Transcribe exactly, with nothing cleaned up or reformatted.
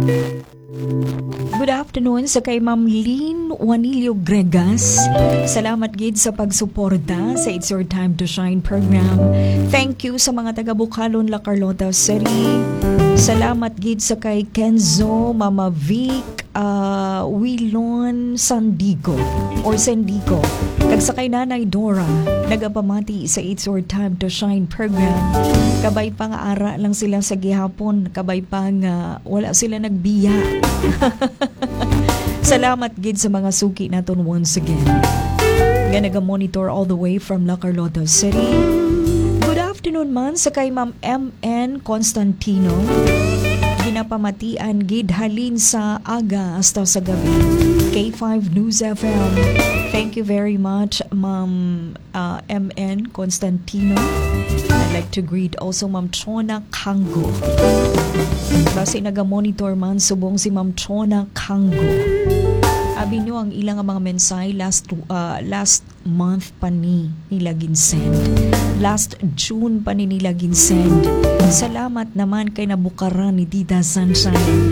Good afternoon sa kay Ma'am Lynn Juanillo Gregas. Salamat gid sa pagsuporta sa It's Your Time to Shine program. Thank you sa mga taga Bukhalon, La Carlota City. Salamat gid sa kay Kenzo, Mama Vic, uh, Wilon Sandigo or Sandigo. Kag sa kay Nanay Dora, nagapamati sa It's Your Time to Shine program. Kabay pa nga ara lang sila sa gihapon, kabay pa nga wala sila nagbiya. Salamat gid sa mga suki naton once again. Nga naga-monitor all the way from La Carlota City. Good afternoon man sa kay Ma'am M N Constantino. Ginapamatian gid halin sa aga hasta sa gabi. K five News F M. Thank you very much, Ma'am uh, M N Constantino. I'd like to greet also Ma'am Chona Kango. Basi naga-monitor man subong si Ma'am Chona Kango. Abi nyo ang ilang mga mensahe last uh, last month pa ni nila ginsend. Last June pa ni nila ginsend. Salamat naman kay nabukaran ni Tita Sunshine.